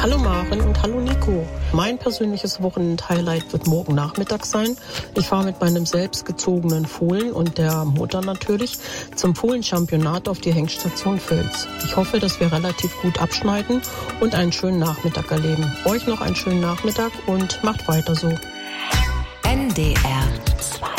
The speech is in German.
Hallo Maren und hallo Nico. Mein persönliches Wochenend-Highlight wird morgen Nachmittag sein. Ich fahre mit meinem selbstgezogenen Fohlen und der Mutter natürlich zum Fohlenchampionat auf die Hengststation Völz. Ich hoffe, dass wir relativ gut abschneiden und einen schönen Nachmittag erleben. Euch noch einen schönen Nachmittag und macht weiter so. NDR 2